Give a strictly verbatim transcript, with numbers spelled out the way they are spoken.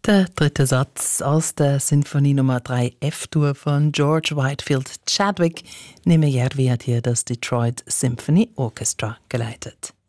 Der dritte Satz aus der Sinfonie Nummer drei F-Dur von George Whitefield Chadwick. Nehme Järvi hat hier das Detroit Symphony Orchestra geleitet.